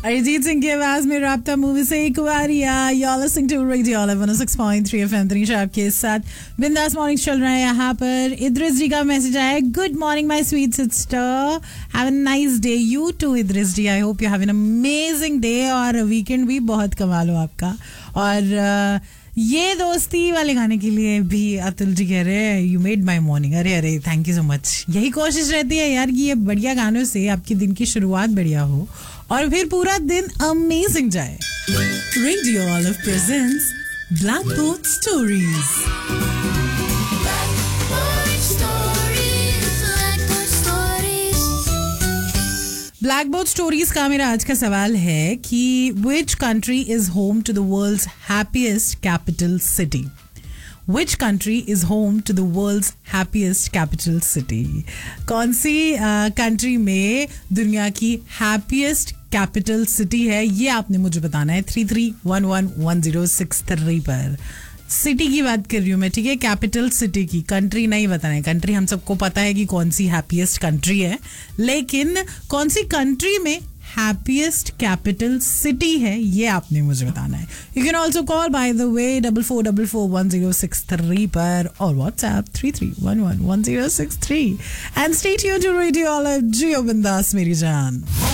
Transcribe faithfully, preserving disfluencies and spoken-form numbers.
अरिजीत सिंह की आवाज में राब्ता मूवी से एक बारिया। You're listening to Radio Olive one oh six point three F M Tanisha आपके साथ बिंदास मॉर्निंग चल रहा है। यहाँ पर इद्रिस जी का मैसेज आया, good morning my sweet sister, have a nice day. You to Idris ji, I hope you have an amazing day और वीकेंड भी बहुत कमाल हो आपका। और uh, ये दोस्ती वाले गाने के लिए भी अतुल जी कह रहे हैं यू मेड माई मॉर्निंग। अरे अरे थैंक यू सो मच। यही कोशिश रहती है यार कि ये बढ़िया गानों से आपके दिन की शुरुआत बढ़िया हो और फिर पूरा दिन अमेजिंग जाए। Radio olive presents blackboard stories. Blackboard stories का मेरा आज का सवाल है कि which country is home to the world's happiest capital city? Which country is home to the world's happiest capital city? कौन सी कंट्री uh, में दुनिया की हैप्पीएस्ट कैपिटल सिटी है, ये आपने मुझे बताना है three three one one one zero six three पर। सिटी की बात कर रही हूँ मैं, ठीक है, कैपिटल सिटी की, कंट्री नहीं बताना है। कंट्री हम सबको पता है कि कौन सी हैप्पीएस्ट कंट्री है, लेकिन कौन सी कंट्री में हैप्पीएस्ट कैपिटल सिटी है ये आपने मुझे बताना है। You can also call by the way double four double four one zero six three पर और WhatsApp three three one one one zero six three and stay tuned to radio olive. जियो बिंदास मेरी जान।